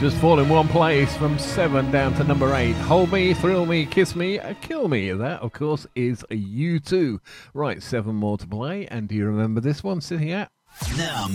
Just falling one place from 7 down to number 8. Hold Me, Thrill Me, Kiss Me, Kill Me. That, of course, is U2. Right, 7 more to play. And do you remember this one sitting at? Now